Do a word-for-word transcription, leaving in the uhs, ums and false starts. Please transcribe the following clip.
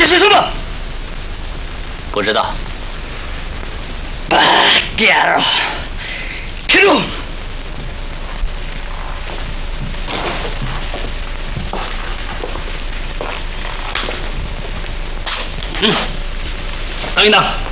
是什么？ 不知道。 Bagheera， 开路！嗯，当一当。